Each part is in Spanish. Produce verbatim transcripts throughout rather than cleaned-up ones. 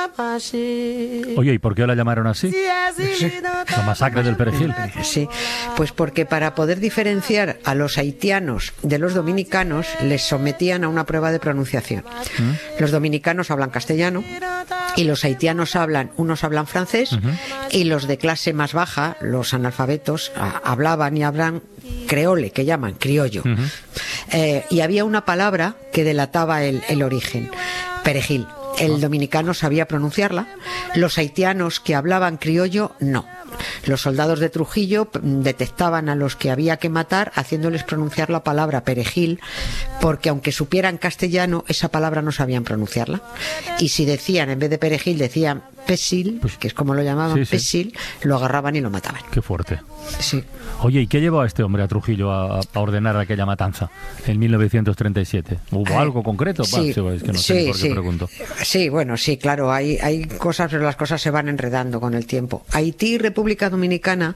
Oye, ¿y por qué la llamaron así? Sí. La masacre del Perejil. Sí, pues porque para poder diferenciar a los haitianos de los dominicanos les sometían a una prueba de pronunciación. ¿Mm? Los dominicanos hablan castellano y los haitianos hablan, unos hablan francés, uh-huh, y los de clase más baja, los analfabetos, a, hablaban y hablan creole, que llaman criollo. Uh-huh. Eh, y había una palabra que delataba el, el origen, perejil. El dominicano sabía pronunciarla, los haitianos que hablaban criollo no. Los soldados de Trujillo detectaban a los que había que matar haciéndoles pronunciar la palabra perejil, porque aunque supieran castellano, esa palabra no sabían pronunciarla. Y si decían, en vez de perejil, decían pesil, que es como lo llamaban, sí, sí. pesil, lo agarraban y lo mataban. Qué fuerte. Sí. Oye, ¿y qué llevó a este hombre, a Trujillo, a, a ordenar aquella matanza en mil novecientos treinta y siete? ¿Hubo eh, algo concreto? Sí, bah, es que no sí, sé por qué sí. pregunto. Sí, bueno, sí, claro, hay, hay cosas, pero las cosas se van enredando con el tiempo. Haití y República Dominicana,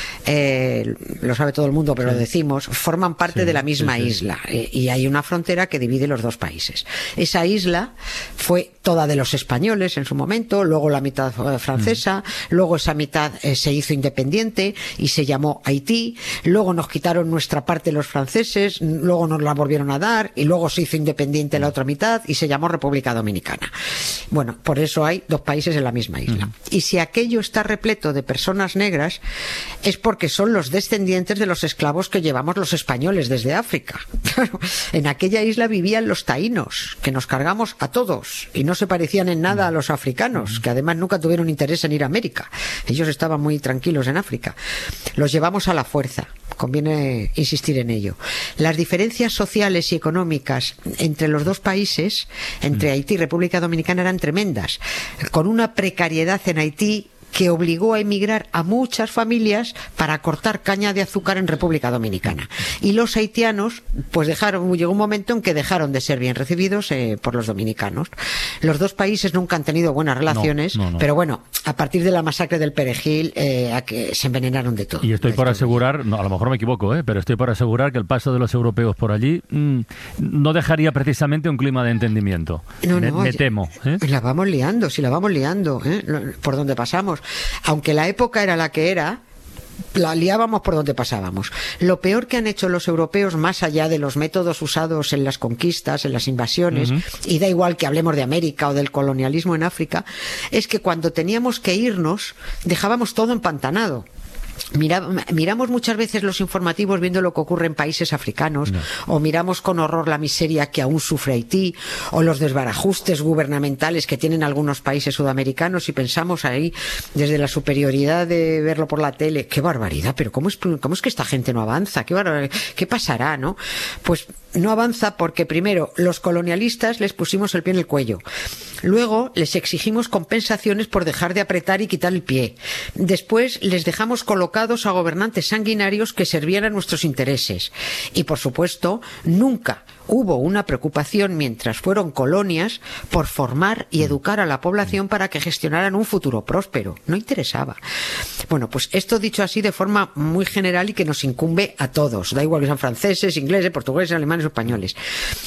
eh, lo sabe todo el mundo, pero sí. lo decimos, forman parte sí, de la misma sí, sí. isla, eh, y hay una frontera que divide los dos países. Esa isla fue toda de los españoles en su momento, luego la mitad francesa, mm. luego esa mitad eh, se hizo independiente y se llamó Haití, luego nos quitaron nuestra parte los franceses, luego nos la volvieron a dar y luego se hizo independiente la otra mitad y se llamó República Dominicana. Bueno, por eso hay dos países en la misma isla. Mm. Y si aquello está repleto de personas negras es porque son los descendientes de los esclavos que llevamos los españoles desde África. Claro, en aquella isla vivían los taínos, que nos cargamos a todos y no se parecían en nada a los africanos, que además nunca tuvieron interés en ir a América. Ellos estaban muy tranquilos en África. Los llevamos a la fuerza, conviene insistir en ello. Las diferencias sociales y económicas entre los dos países, entre Haití y República Dominicana, eran tremendas, con una precariedad en Haití que obligó a emigrar a muchas familias para cortar caña de azúcar en República Dominicana. Y los haitianos, pues dejaron, llegó un momento en que dejaron de ser bien recibidos eh, por los dominicanos. Los dos países nunca han tenido buenas relaciones, no, no, no. pero bueno, a partir de la masacre del Perejil, eh, a que se envenenaron de todo. Y estoy por asegurar, no, a lo mejor me equivoco, eh, pero estoy por asegurar que el paso de los europeos por allí mmm, no dejaría precisamente un clima de entendimiento. No, me, no, me temo. ¿eh? La vamos liando, si la vamos liando, ¿eh? por donde pasamos. Aunque la época era la que era, la liábamos por donde pasábamos. Lo peor que han hecho los europeos, más allá de los métodos usados en las conquistas, en las invasiones, uh-huh. y da igual que hablemos de América o del colonialismo en África, es que cuando teníamos que irnos, dejábamos todo empantanado. Mira, miramos muchas veces los informativos viendo lo que ocurre en países africanos, no. o miramos con horror la miseria que aún sufre Haití, o los desbarajustes gubernamentales que tienen algunos países sudamericanos, y pensamos ahí desde la superioridad de verlo por la tele, qué barbaridad, pero cómo es, cómo es que esta gente no avanza, qué, qué pasará, ¿no? Pues no avanza porque primero los colonialistas les pusimos el pie en el cuello, luego les exigimos compensaciones por dejar de apretar y quitar el pie, después les dejamos colocados a gobernantes sanguinarios que servían a nuestros intereses, y por supuesto nunca hubo una preocupación mientras fueron colonias por formar y educar a la población para que gestionaran un futuro próspero. No interesaba. Bueno, pues esto dicho así de forma muy general y que nos incumbe a todos. Da igual que sean franceses, ingleses, portugueses, alemanes o españoles.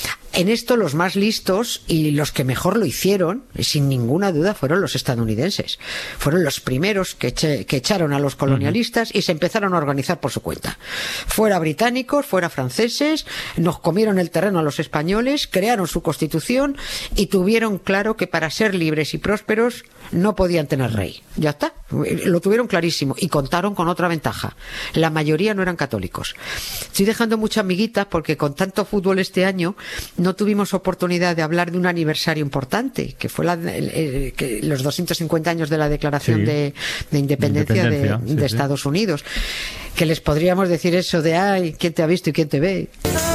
En esto los más listos y los que mejor lo hicieron, sin ninguna duda, fueron los estadounidenses. Fueron los primeros que, eche, que echaron a los colonialistas uh-huh. y se empezaron a organizar por su cuenta. Fuera británicos, fuera franceses, nos comieron el terreno a los españoles, crearon su constitución y tuvieron claro que para ser libres y prósperos no podían tener rey. Ya está, lo tuvieron clarísimo y contaron con otra ventaja. La mayoría no eran católicos. Estoy dejando muchas amiguitas porque con tanto fútbol este año no tuvimos oportunidad de hablar de un aniversario importante, que fue la, el, el, que los doscientos cincuenta años de la Declaración sí. de, de Independencia, independencia de, sí, de sí. Estados Unidos. Que les podríamos decir eso de, ay, ¿quién te ha visto y quién te ve?